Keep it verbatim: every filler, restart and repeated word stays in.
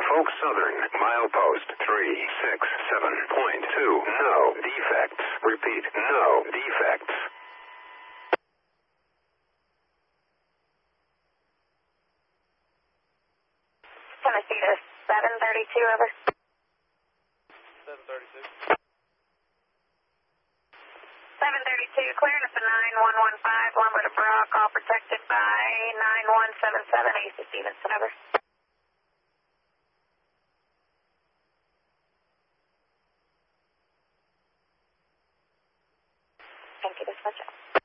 Norfolk Southern, milepost three six seven point two. No defects. Repeat, no defects. Tennessee to seven thirty-two, over. seven thirty-two. seven thirty-two, clearing up to nine one one five, Lumber to Brock, all protected by nine one seven seven, A C Stevenson, over. Thank you, dispatch.